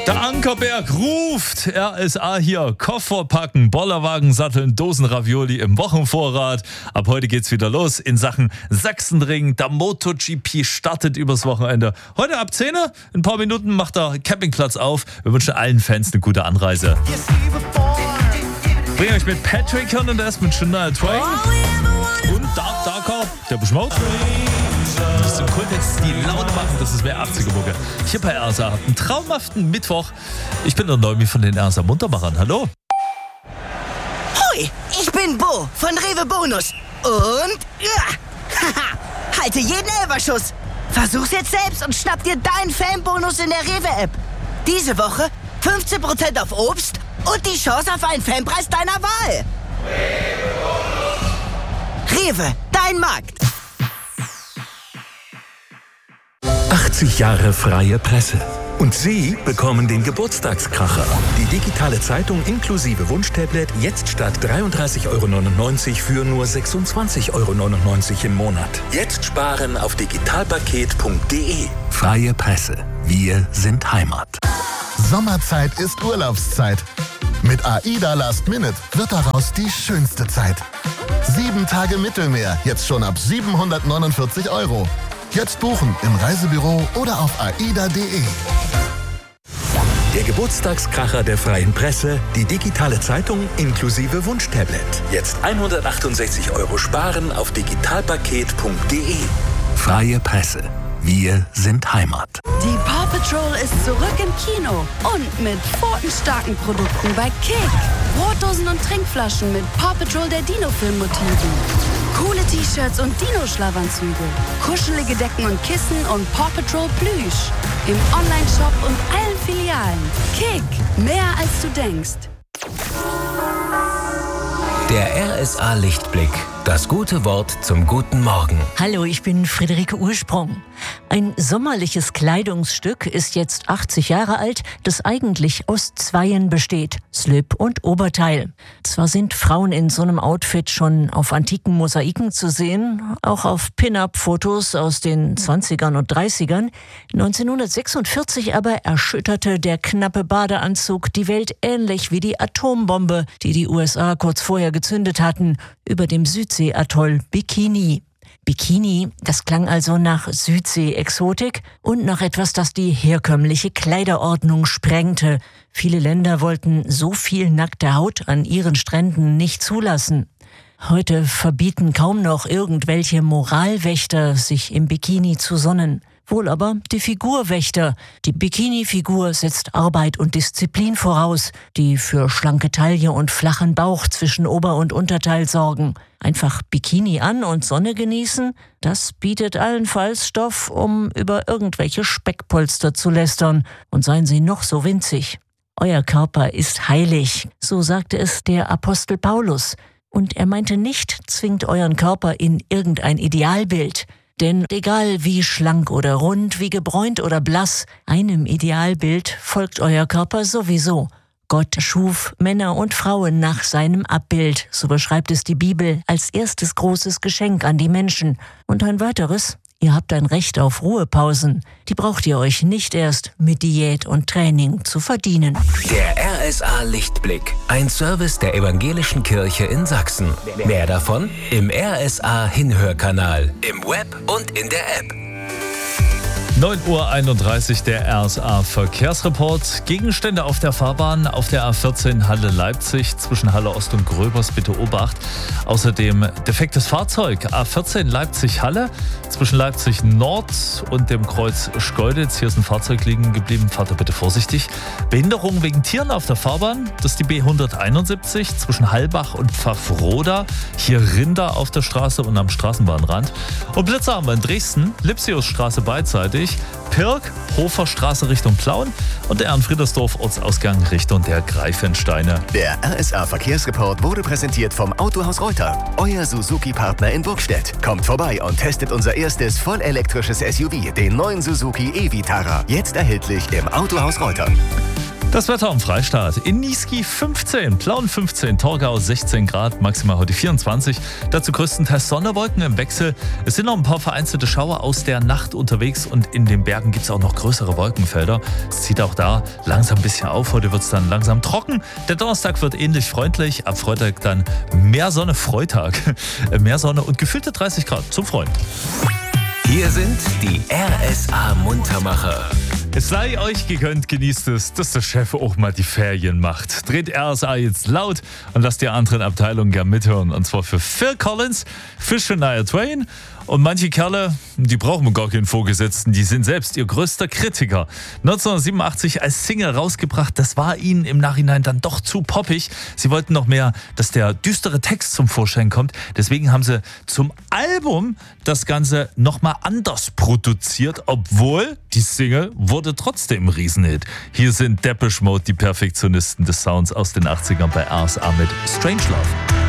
Der Ankerberg ruft. RSA hier. Koffer packen, Bollerwagen satteln, Dosenravioli im Wochenvorrat. Ab heute geht's wieder los in Sachen Sachsenring. Der MotoGP startet übers Wochenende. Heute ab 10 Uhr, in ein paar Minuten macht der Campingplatz auf. Wir wünschen allen Fans eine gute Anreise. Bringe euch mit Patrick Hernandez, mit Shania Twain und Dark Darker, der Beschmaut. Das ist im Kontext die Laune machen, das ist mehr 80er-Mucke. Hier bei RSA. Einen traumhaften Mittwoch. Ich bin der Neumi von den RSA Muntermachern. Hallo. Hoi, ich bin Bo von Rewe Bonus. Und halte jeden Elferschuss. Versuch's jetzt selbst und schnapp dir deinen Fanbonus in der Rewe-App. Diese Woche 15% auf Obst und die Chance auf einen Fanpreis deiner Wahl. Rewe, dein Markt. 80 Jahre freie Presse. Und Sie bekommen den Geburtstagskracher. Die digitale Zeitung inklusive Wunschtablet jetzt statt 33,99 € für nur 26,99 € im Monat. Jetzt sparen auf digitalpaket.de. Freie Presse. Wir sind Heimat. Sommerzeit ist Urlaubszeit. Mit AIDA Last Minute wird daraus die schönste Zeit. 7 Tage Mittelmeer, jetzt schon ab 749 €. Jetzt buchen im Reisebüro oder auf aida.de. Der Geburtstagskracher der freien Presse, die digitale Zeitung inklusive Wunschtablet. Jetzt 168 € sparen auf digitalpaket.de. Freie Presse. Wir sind Heimat. Die Paw Patrol ist zurück im Kino und mit pfotenstarken Produkten bei Kick. Brotdosen und Trinkflaschen mit Paw Patrol der Dino-Film-Motiven. Coole T-Shirts und Dino-Schlafanzüge. Kuschelige Decken und Kissen und Paw Patrol Plüsch. Im Online-Shop und allen Filialen. Kick, mehr als du denkst. Der RSA Lichtblick. Das gute Wort zum guten Morgen. Hallo, ich bin Friederike Ursprung. Ein sommerliches Kleidungsstück ist jetzt 80 Jahre alt, das eigentlich aus Zweien besteht, Slip und Oberteil. Zwar sind Frauen in so einem Outfit schon auf antiken Mosaiken zu sehen, auch auf Pin-Up-Fotos aus den 20ern und 30ern. 1946 aber erschütterte der knappe Badeanzug die Welt ähnlich wie die Atombombe, die die USA kurz vorher gezündet hatten, über dem Südsee-Atoll Bikini. Bikini, das klang also nach Südsee-Exotik und nach etwas, das die herkömmliche Kleiderordnung sprengte. Viele Länder wollten so viel nackte Haut an ihren Stränden nicht zulassen. Heute verbieten kaum noch irgendwelche Moralwächter, sich im Bikini zu sonnen. Wohl aber die Figurwächter. Die Bikini-Figur setzt Arbeit und Disziplin voraus, die für schlanke Taille und flachen Bauch zwischen Ober- und Unterteil sorgen. Einfach Bikini an und Sonne genießen, das bietet allenfalls Stoff, um über irgendwelche Speckpolster zu lästern. Und seien sie noch so winzig. Euer Körper ist heilig, so sagte es der Apostel Paulus. Und er meinte nicht, zwingt euren Körper in irgendein Idealbild. Denn egal wie schlank oder rund, wie gebräunt oder blass, einem Idealbild folgt euer Körper sowieso. Gott schuf Männer und Frauen nach seinem Abbild, so beschreibt es die Bibel, als erstes großes Geschenk an die Menschen. Und ein weiteres, ihr habt ein Recht auf Ruhepausen. Die braucht ihr euch nicht erst mit Diät und Training zu verdienen. Der RSA Lichtblick. Ein Service der Evangelischen Kirche in Sachsen. Mehr davon im RSA Hinhörkanal, im Web und in der App. 9:31 Uhr, der RSA Verkehrsreport. Gegenstände auf der Fahrbahn, auf der A14 Halle-Leipzig, zwischen Halle Ost und Gröbers, bitte Obacht. Außerdem defektes Fahrzeug, A14 Leipzig-Halle, zwischen Leipzig Nord und dem Kreuz Schkeuditz. Hier ist ein Fahrzeug liegen geblieben, fahrt da bitte vorsichtig. Behinderung wegen Tieren auf der Fahrbahn, das ist die B171, zwischen Hallbach und Pfaffroda. Hier Rinder auf der Straße und am Straßenbahnrand. Und Blitzer haben wir in Dresden, Lipsiusstraße beidseitig. Pirk, Hoferstraße Richtung Plauen und der Ehrenfriedersdorf Ortsausgang Richtung der Greifensteine. Der RSA Verkehrsreport wurde präsentiert vom Autohaus Reuter, euer Suzuki-Partner in Burgstedt. Kommt vorbei und testet unser erstes vollelektrisches SUV, den neuen Suzuki e-Vitara. Jetzt erhältlich im Autohaus Reuter. Das Wetter am Freistaat. In Niesky 15, Plauen 15, Torgau 16 Grad, maximal heute 24. Dazu größtenteils Sonne, Wolken im Wechsel. Es sind noch ein paar vereinzelte Schauer aus der Nacht unterwegs und in den Bergen gibt es auch noch größere Wolkenfelder. Es zieht auch da langsam ein bisschen auf. Heute wird es dann langsam trocken. Der Donnerstag wird ähnlich freundlich. Ab Freitag dann mehr Sonne, Freitag. Mehr Sonne und gefühlte 30 Grad zum Freund. Hier sind die RSA-Muntermacher. Es sei euch gegönnt, genießt es, dass der Chef auch mal die Ferien macht. Dreht RSA jetzt laut und lasst die anderen Abteilungen gern mithören. Und zwar für Phil Collins, für Shania Twain. Und manche Kerle, die brauchen gar keinen Vorgesetzten, die sind selbst ihr größter Kritiker. 1987 als Single rausgebracht, das war ihnen im Nachhinein dann doch zu poppig. Sie wollten noch mehr, dass der düstere Text zum Vorschein kommt. Deswegen haben sie zum Album das Ganze nochmal anders produziert, obwohl die Single wurde trotzdem ein Riesenhit. Hier sind Depeche Mode, die Perfektionisten des Sounds aus den 80ern bei RSA mit Strangelove.